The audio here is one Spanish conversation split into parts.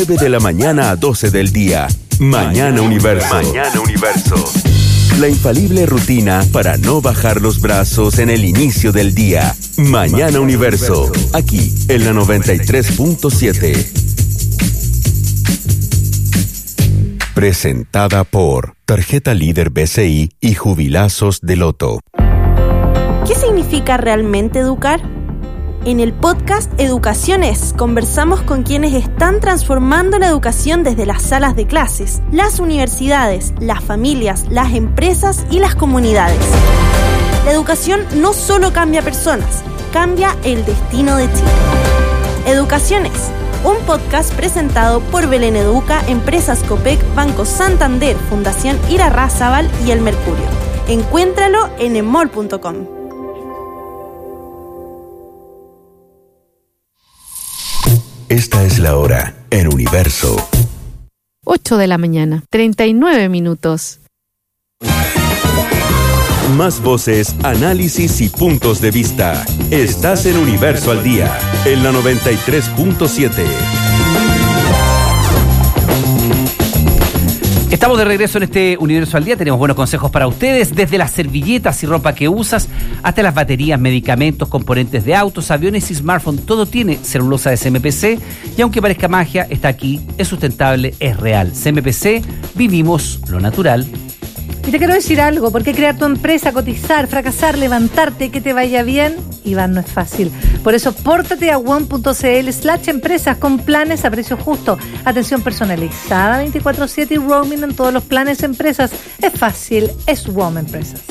9 de la mañana a 12 del día. Mañana Universo. Mañana Universo. La infalible rutina para no bajar los brazos en el inicio del día. Mañana Universo. Aquí, en la 93.7. Presentada por Tarjeta Líder BCI y Jubilazos de Loto. ¿Qué significa realmente educar? En el podcast Educaciones conversamos con quienes están transformando la educación desde las salas de clases, las universidades, las familias, las empresas y las comunidades. La educación no solo cambia personas, cambia el destino de Chile. Educaciones, un podcast presentado por Belén Educa, Empresas Copec, Banco Santander, Fundación Irarrázaval y El Mercurio. Encuéntralo en emol.com. Esta es la hora en Universo. 8 de la mañana, 39 minutos. Más voces, análisis y puntos de vista. Estás en Universo al Día, en la 93.7. Estamos de regreso en este Universo al Día. Tenemos buenos consejos para ustedes, desde las servilletas y ropa que usas hasta las baterías, medicamentos, componentes de autos, aviones y smartphones. Todo tiene celulosa de CMPC y aunque parezca magia, está aquí, es sustentable, es real. CMPC, vivimos lo natural. Y te quiero decir algo, porque crear tu empresa, cotizar, fracasar, levantarte y que te vaya bien, Iván, no es fácil. Por eso, pórtate a one.cl/empresas con planes a precio justo. Atención personalizada 24/7 y roaming en todos los planes empresas. Es fácil, es WOM Empresas.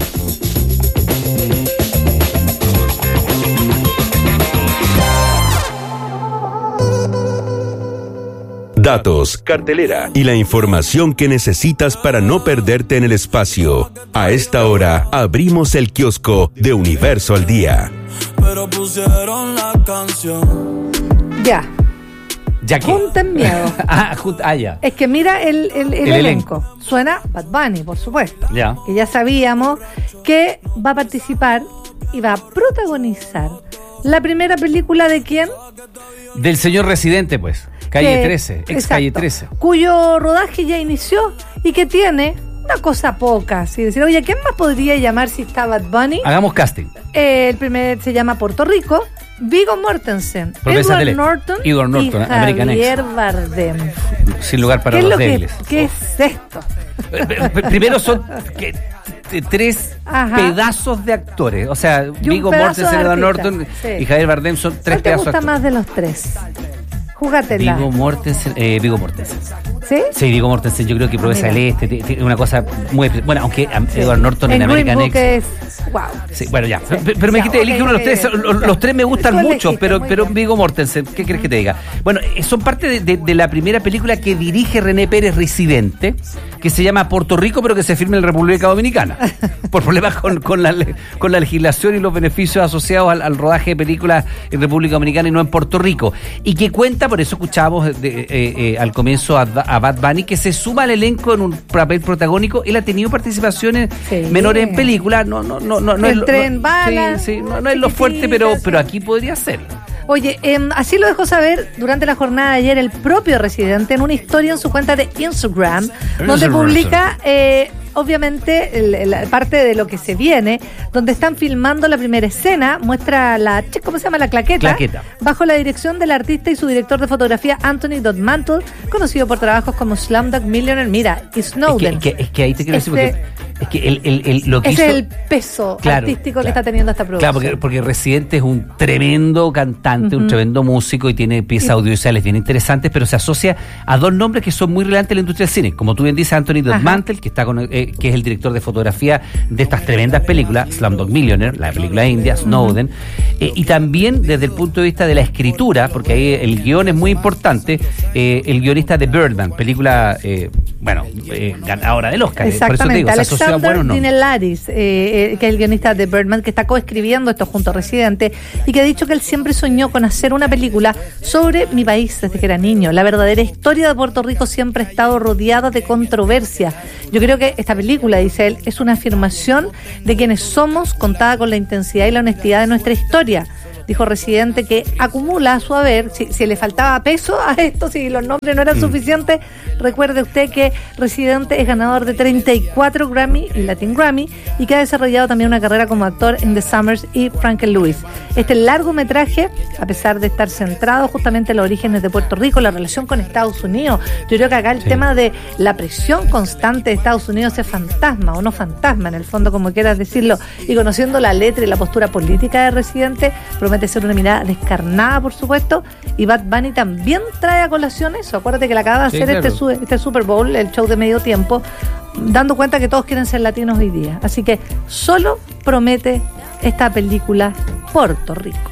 Datos, cartelera y la información que necesitas para no perderte en el espacio. A esta hora abrimos el kiosco de Universo al Día. Pero pusieron la canción. Ya. ¿Ya qué? Junten miedo. Ya. Es que mira el elenco. Suena Bad Bunny, por supuesto. Ya. Que ya sabíamos que va a participar y va a protagonizar la primera película de ¿quién? Del señor Residente, pues. Calle 13, ex Calle 13. Cuyo rodaje ya inició y que tiene una cosa poca. Así decir, oye, ¿quién más podría llamar si está Bad Bunny? Hagamos casting. El primer se llama Puerto Rico. Viggo Mortensen, Edward Norton y Javier Bardem. Sin lugar para los débiles. ¿Qué es esto? Primero son tres pedazos de actores. O sea, Viggo Mortensen, Edward Norton y Javier Bardem son tres pedazos de actores. ¿Cuál te gusta más de los tres? Júgatela. Viggo Mortensen. ¿Sí? Sí, Viggo Mortensen, yo creo que Proeza del Este, tiene una cosa muy... Bueno, aunque Edward Norton en American Next... es... Wow. Sí, bueno, ya. Pero me dijiste, elige uno de los tres. Los tres me gustan mucho, pero Viggo Mortensen, ¿qué crees que te diga? Bueno, son parte de la primera película que dirige René Pérez, Residente, que se llama Puerto Rico, pero que se firma en la República Dominicana. Por problemas con la legislación y los beneficios asociados al rodaje de películas en República Dominicana y no en Puerto Rico. Y que cuenta, por eso escuchábamos al comienzo a Bad Bunny, que se suma al elenco en un papel protagónico. Él ha tenido participaciones menores en películas, no el tren bala. No es lo fuerte, pero aquí podría ser. Oye, así lo dejó saber durante la jornada de ayer el propio Residente en una historia en su cuenta de Instagram, donde publica obviamente la parte de lo que se viene, donde están filmando la primera escena, muestra ¿cómo se llama? La claqueta, bajo la dirección del artista y su director de fotografía Anthony Dodd Mantle, conocido por trabajos como Slumdog Millionaire, mira, y Snowden. Es que ahí te quiero decir, porque es que lo que ese hizo, es el peso artístico que está teniendo esta producción. Claro, porque Residente es un tremendo cantante, un tremendo músico y tiene piezas audiovisuales bien interesantes, pero se asocia a dos nombres que son muy relevantes en la industria del cine. Como tú bien dices, Anthony Dodd Mantle, que está que es el director de fotografía de estas tremendas películas, Slumdog Millionaire, la película india, Snowden, y también desde el punto de vista de la escritura, porque ahí el guión es muy importante, el guionista de Birdman, película, ganadora del Oscar. Exactamente, por eso te digo, se asocia a buenos nombres. Dinelaris, que es el guionista de Birdman, que está coescribiendo esto junto a Residente, y que ha dicho que él siempre soñó con hacer una película sobre mi país desde que era niño. La verdadera historia de Puerto Rico siempre ha estado rodeada de controversia. Yo creo que esta película, dice él, es una afirmación de quienes somos, contada con la intensidad y la honestidad de nuestra historia. Dijo Residente que acumula a su haber, si le faltaba peso a esto, si los nombres no eran suficientes, recuerde usted que Residente es ganador de 34 Grammy y Latin Grammy y que ha desarrollado también una carrera como actor en The Summers y Frankenlewis. Este largometraje, a pesar de estar centrado justamente en los orígenes de Puerto Rico, la relación con Estados Unidos, yo creo que acá el tema de la presión constante de Estados Unidos, ese fantasma o no fantasma, en el fondo como quieras decirlo, y conociendo la letra y la postura política de Residente, promete ser una mirada descarnada, por supuesto, y Bad Bunny también trae a colación eso. Acuérdate que le acaba de hacer este Super Bowl, el show de medio tiempo, dando cuenta que todos quieren ser latinos hoy día. Así que solo promete esta película Puerto Rico.